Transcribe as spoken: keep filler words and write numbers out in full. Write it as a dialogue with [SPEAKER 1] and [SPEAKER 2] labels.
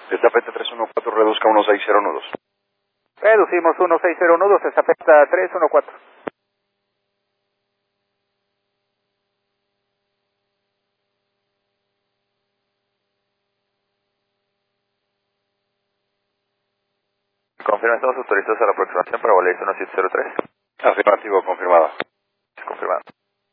[SPEAKER 1] Estafeta tres uno cuatro, reduzca uno seis cero nudos.
[SPEAKER 2] Reducimos uno seis cero nudos, estafeta tres uno cuatro.
[SPEAKER 3] Confirma, estamos autorizados a la aproximación para volar uno siete cero tres.
[SPEAKER 1] Afirmativo, confirmada.
[SPEAKER 3] Confirmado.